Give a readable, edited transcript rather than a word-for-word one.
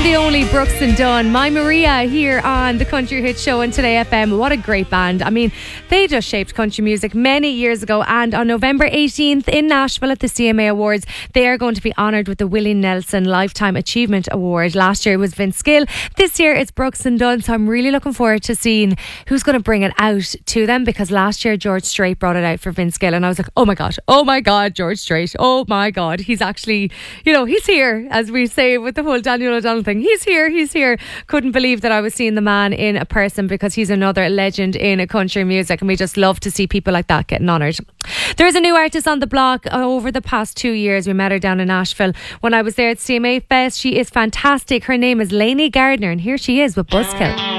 and the only Brooks and Dunn. My Maria here on the Country Hit Show and Today FM. What a great band. I mean, they just shaped country music many years ago, and on November 18th in Nashville at the CMA Awards, they are going to be honoured with the Willie Nelson Lifetime Achievement Award. Last year it was Vince Gill. This year it's Brooks and Dunn, so I'm really looking forward to seeing who's going to bring it out to them, because last year George Strait brought it out for Vince Gill, and I was like, oh my God, George Strait, oh my God, he's actually, he's here, as we say with the whole Daniel O'Donnell thing. He's here. Couldn't believe that I was seeing the man in a person, because he's another legend in country music, and we just love to see people like that getting honoured. There is a new artist on the block. Over the past 2 years, we met her down in Nashville when I was there at CMA Fest. She is fantastic. Her name is Lainey Gardner, and here she is with Buzzkill.